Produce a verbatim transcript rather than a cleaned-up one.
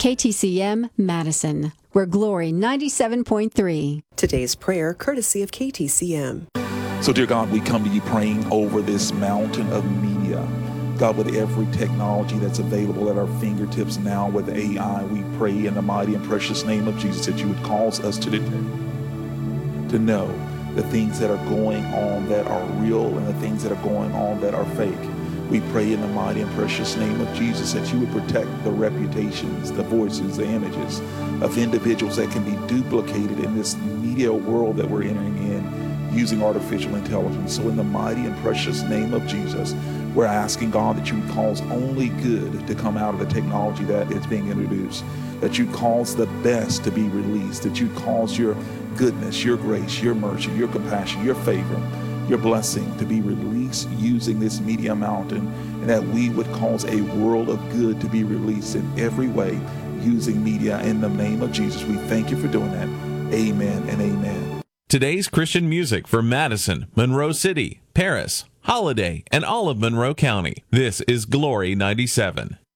K T C M Madison, where Glory ninety-seven point three. Today's prayer courtesy of K T C M. So, dear God, we come to you praying over this mountain of media. God, with every technology that's available at our fingertips now with A I, we pray in the mighty and precious name of Jesus that you would cause us to, to know the things that are going on that are real and the things that are going on that are fake. We pray in the mighty and precious name of Jesus that you would protect the reputations, the voices, the images of individuals that can be duplicated in this media world that we're entering in using artificial intelligence. So in the mighty and precious name of Jesus, we're asking, God, that you would cause only good to come out of the technology that is being introduced, that you cause the best to be released, that you cause your goodness, your grace, your mercy, your compassion, your favor, your blessing to be released using this media mountain, and that we would cause a world of good to be released in every way using media. In the name of Jesus, we thank you for doing that. Amen and amen. Today's Christian music for Madison, Monroe City, Paris, Holiday, and all of Monroe County. This is Glory ninety-seven.